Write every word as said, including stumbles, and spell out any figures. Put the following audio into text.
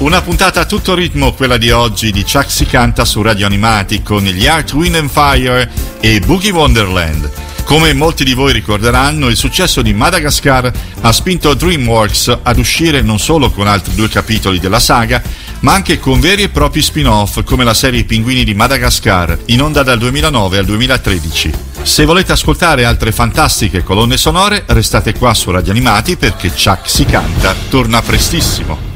Una puntata a tutto ritmo, quella di oggi di Chuck Si Canta su Radio Animati con gli Earth, Wind and Fire e Boogie Wonderland. Come molti di voi ricorderanno, il successo di Madagascar ha spinto DreamWorks ad uscire non solo con altri due capitoli della saga, ma anche con veri e propri spin-off come la serie I Pinguini di Madagascar, in onda dal duemilanove al duemilatredici. Se volete ascoltare altre fantastiche colonne sonore, restate qua su Radio Animati perché Chuck Si Canta torna prestissimo.